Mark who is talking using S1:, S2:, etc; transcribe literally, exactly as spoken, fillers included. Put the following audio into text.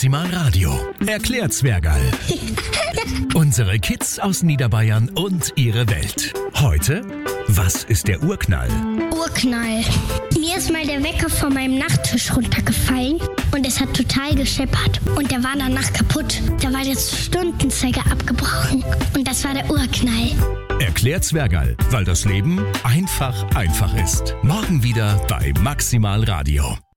S1: Maximal Radio. Erklärt Zwergerl. Unsere Kids aus Niederbayern und ihre Welt. Heute, was ist der Urknall?
S2: Urknall. Mir ist mal der Wecker von meinem Nachttisch runtergefallen und es hat total gescheppert. Und der war danach kaputt. Da war der Stundenzeiger abgebrochen. Und das war der Urknall.
S1: Erklärt Zwergerl, weil das Leben einfach einfach ist. Morgen wieder bei Maximal Radio.